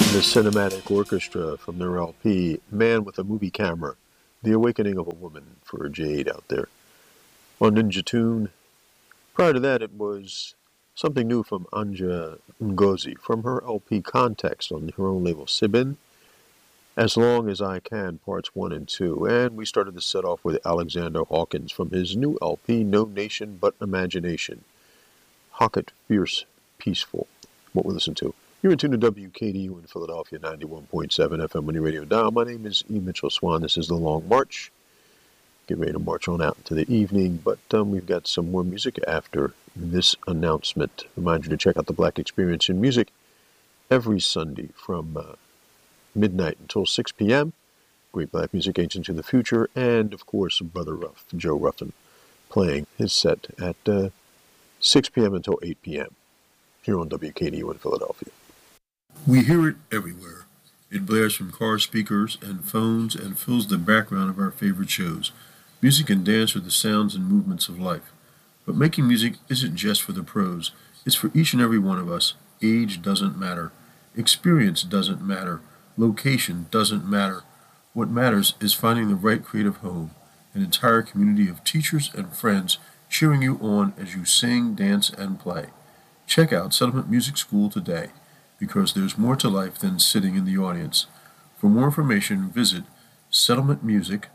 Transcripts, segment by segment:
The Cinematic Orchestra from their LP, Man with a Movie Camera, The Awakening of a Woman for Jade out there. On Ninja Tune, prior to that it was something new from Anja Ngozi from her LP Context on her own label Sibin, As Long As I Can, Parts 1 and 2. And we started the set off with Alexander Hawkins from his new LP, No Nation But Imagination. Hocket Fierce Peaceful, what we listen to. You're in tune to WKDU in Philadelphia, 91.7 FM on your radio dial. My name is E. Mitchell Swan. This is The Long March. Get ready to march on out into the evening, but we've got some more music after this announcement. Remind you to check out the Black Experience in Music every Sunday from midnight until 6 p.m. Great black music, Ancient to the Future, and of course, Brother Ruff, Joe Ruffin, playing his set at 6 p.m. until 8 p.m. here on WKDU in Philadelphia. We hear it everywhere. It blares from car speakers and phones and fills the background of our favorite shows. Music and dance are the sounds and movements of life. But making music isn't just for the pros. It's for each and every one of us. Age doesn't matter. Experience doesn't matter. Location doesn't matter. What matters is finding the right creative home, an entire community of teachers and friends cheering you on as you sing, dance, and play. Check out Settlement Music School today, because there's more to life than sitting in the audience. For more information, visit Settlement Music,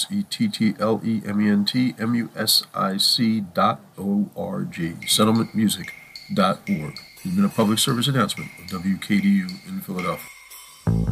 SETTLEMENTMUSIC.org, settlementmusic.org. It's been a public service announcement of WKDU in Philadelphia.